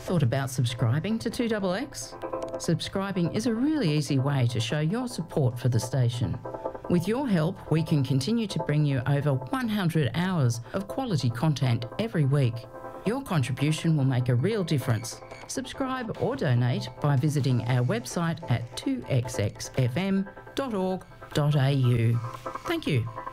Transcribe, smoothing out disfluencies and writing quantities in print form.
thought about subscribing to 2XX? Subscribing is a really easy way to show your support for the station. With your help, we can continue to bring you over 100 hours of quality content every week. Your contribution will make a real difference. Subscribe or donate by visiting our website at 2xxfm.org.au. Thank you.